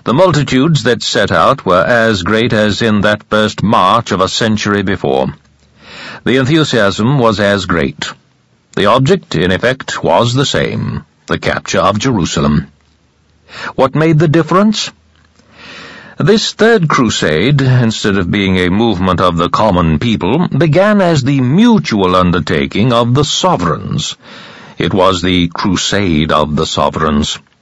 The multitudes that set out were as great as in that first march of a century before. The enthusiasm was as great. The object, in effect, was the same, the capture of Jerusalem. What made the difference? This third crusade, instead of being a movement of the common people, began as the mutual undertaking of the sovereigns. It was the crusade of the sovereigns.